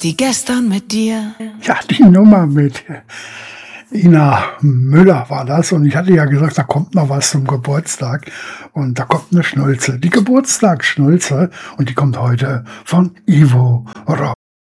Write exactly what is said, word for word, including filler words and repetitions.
die gestern mit dir. Ja, die Nummer mit Ina Müller war das. Und ich hatte ja gesagt, da kommt noch was zum Geburtstag. Und da kommt eine Schnulze. Die Geburtstagsschnulze. Und die kommt heute von Ivo Rock.